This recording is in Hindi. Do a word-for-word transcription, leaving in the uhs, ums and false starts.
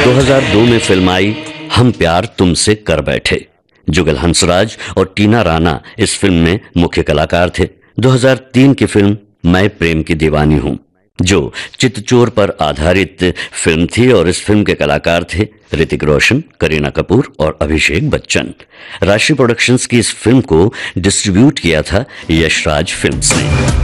दो हज़ार दो में फिल्म आई हम प्यार तुमसे कर बैठे। जुगल हंसराज और टीना राणा इस फिल्म में मुख्य कलाकार थे। दो हज़ार तीन की फिल्म मैं प्रेम की दीवानी हूं, जो चितचोर पर आधारित फिल्म थी और इस फिल्म के कलाकार थे ऋतिक रोशन, करीना कपूर और अभिषेक बच्चन। राशि प्रोडक्शंस की इस फिल्म को डिस्ट्रीब्यूट किया था यशराज फिल्म्स ने।